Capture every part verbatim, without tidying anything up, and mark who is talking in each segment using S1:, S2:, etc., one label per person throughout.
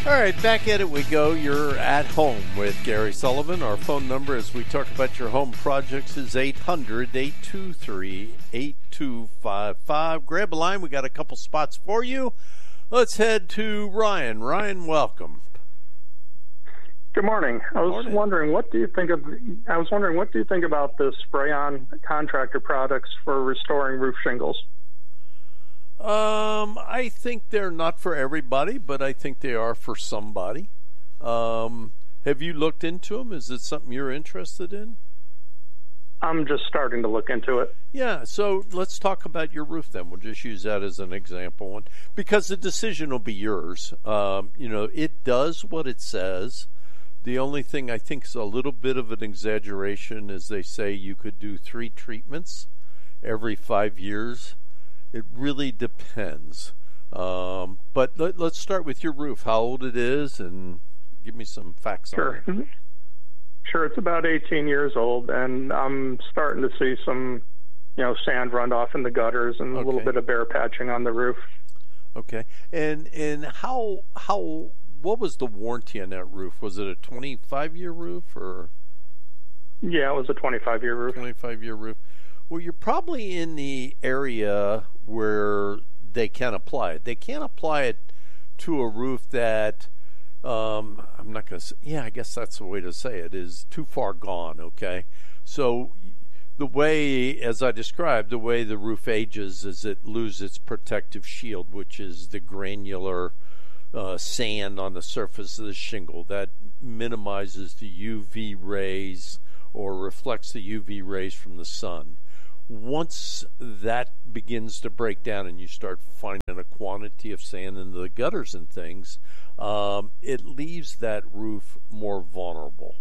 S1: All right, back at it we go. You're at home with Gary Sullivan. Our phone number as we talk about your home projects is eight hundred, eight two three, eight two five five. Grab a line. We got a couple spots for you. Let's head to Ryan. Ryan, welcome.
S2: Good morning. I was
S1: morning.
S2: wondering, what do you think of? I was wondering, what do you think about the spray-on contractor products for restoring roof shingles?
S1: Um, I think they're not for everybody, but I think they are for somebody. Um, have you looked into them? Is it something you're interested in?
S2: I'm just starting to look into it.
S1: Yeah, so let's talk about your roof then. We'll just use that as an example, because the decision will be yours. Um, you know, it does what it says. The only thing I think is a little bit of an exaggeration is they say you could do three treatments every five years. It really depends. Um, but let, let's start with your roof, how old it is, and give me some facts
S2: Sure.
S1: on it.
S2: Sure, it's about eighteen years old, and I'm starting to see some, you know, sand run off in the gutters and
S1: Okay.
S2: a little bit of bare patching on the roof.
S1: Okay. And and how how what was the warranty on that roof? Was it a twenty-five year roof or
S2: Yeah, it was a twenty-five year roof.
S1: twenty-five year roof? Well, you're probably in the area where they can apply it. They can't apply it to a roof that, um, I'm not going to say, yeah, I guess that's the way to say it, is too far gone, okay? So the way, as I described, the way the roof ages is it loses its protective shield, which is the granular uh, sand on the surface of the shingle that minimizes the U V rays or reflects the U V rays from the sun. Once that begins to break down and you start finding a quantity of sand in the gutters and things, um, it leaves that roof more vulnerable.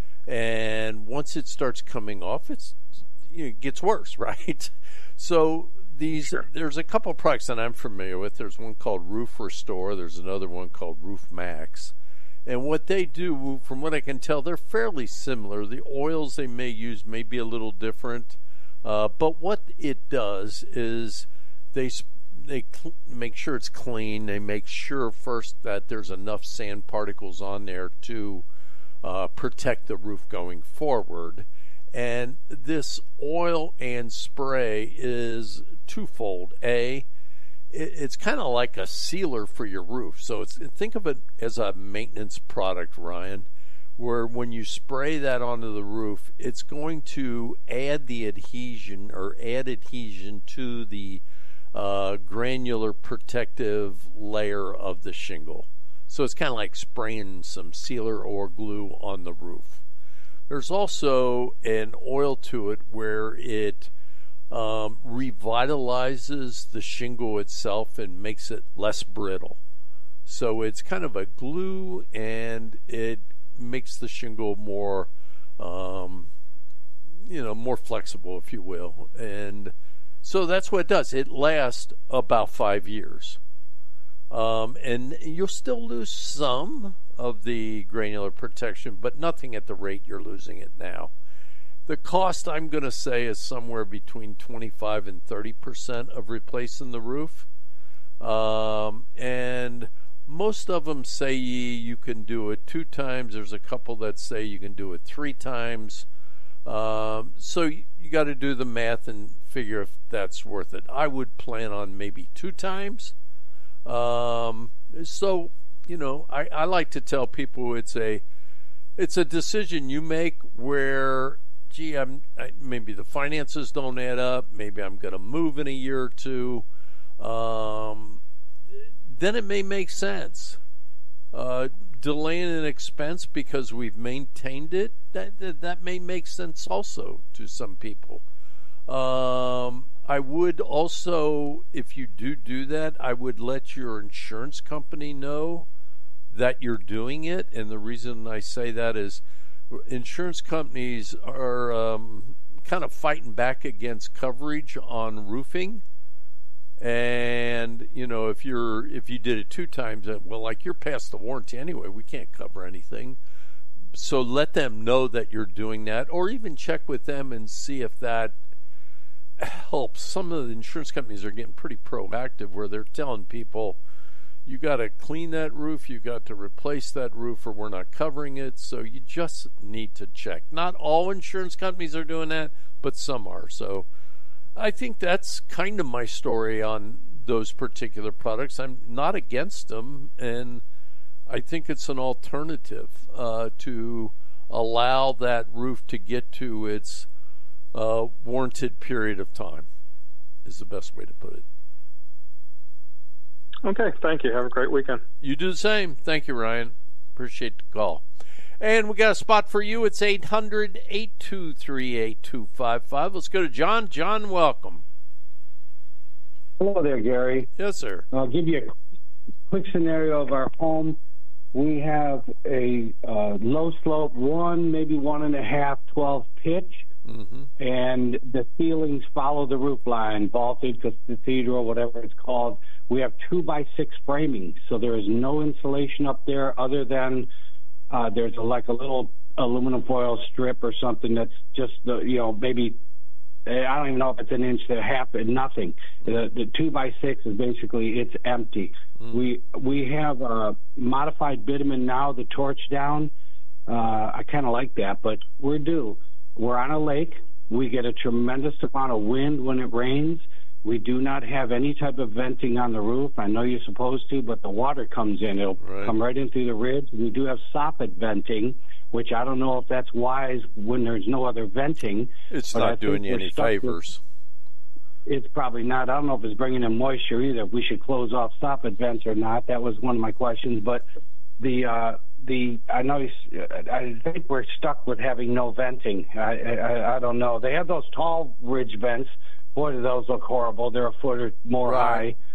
S1: And once it starts coming off, it's, you know, it gets worse, right? So these
S2: Sure.
S1: there's a couple of products that I'm familiar with. There's one called Roof Restore. There's another one called Roof Max. And what they do, from what I can tell, they're fairly similar. The oils they may use may be a little different. Uh, but what it does is they they cl- make sure it's clean. They make sure first that there's enough sand particles on there to uh, protect the roof going forward. And this oil and spray is twofold. A, it, it's kind of like a sealer for your roof. So it's, think of it as a maintenance product, Ryan, where when you spray that onto the roof, it's going to add the adhesion or add adhesion to the uh, granular protective layer of the shingle. So it's kind of like spraying some sealer or glue on the roof. There's also an oil to it where it um, revitalizes the shingle itself and makes it less brittle. So it's kind of a glue, and it makes the shingle more, um, you know, more flexible, if you will. And so that's what it does. It lasts about five years. Um, and you'll still lose some of the granular protection, but nothing at the rate you're losing it now. The cost, I'm going to say, is somewhere between twenty-five and thirty percent of replacing the roof. Um, and most of them say you can do it two times. There's a couple that say you can do it three times. Um, so you, you got to do the math and figure if that's worth it. I would plan on maybe two times. Um, so, you know, I, I like to tell people it's a it's a decision you make where, gee, I'm I, maybe the finances don't add up. Maybe I'm going to move in a year or two. Um, then it may make sense. Uh, delaying an expense because we've maintained it, that, that, that may make sense also to some people. Um, I would also, if you do do that, I would let your insurance company know that you're doing it. And the reason I say that is insurance companies are um, kind of fighting back against coverage on roofing. And, you know, if you're if you did it two times, well, like, you're past the warranty anyway. We can't cover anything. So let them know that you're doing that, or even check with them and see if that helps. Some of the insurance companies are getting pretty proactive where they're telling people, you got to clean that roof, you got to replace that roof, or we're not covering it. So you just need to check. Not all insurance companies are doing that, but some are. So I think that's kind of my story on those particular products. I'm not against them, and I think it's an alternative uh, to allow that roof to get to its uh, warranted period of time, is the best way to put it.
S2: Okay, thank you. Have a great weekend.
S1: You do the same. Thank you, Ryan. Appreciate the call. And we got a spot for you. It's eight hundred, eight two three, eight two five five. Let's go to John. John, welcome.
S3: Hello there, Gary.
S1: Yes, sir.
S3: I'll give you a quick scenario of our home. We have a uh, low slope, one, maybe one and a half, twelve pitch, mm-hmm. and the ceilings follow the roof line, vaulted, cathedral, whatever it's called. We have two by six framing, so there is no insulation up there other than uh, there's a, like a little aluminum foil strip or something that's just the you know maybe. I don't even know if it's an inch and a half, nothing. The, the two by six is basically, it's empty. Mm. We we have uh, modified bitumen now, the torch down. Uh, I kind of like that, but we're due. We're on a lake. We get a tremendous amount of wind when it rains. We do not have any type of venting on the roof. I know you're supposed to, but the water comes in. It'll right. come right in through the ribs. We do have soffit venting, which I don't know if that's wise when there's no other venting.
S1: It's not doing you any favors.
S3: With, it's probably not. I don't know if it's bringing in moisture either. If we should close off soffit vents or not. That was one of my questions. But the uh, the I know I think we're stuck with having no venting. I, I I don't know. They have those tall ridge vents. Boy, do those look horrible. They're a foot or more
S1: right.
S3: high.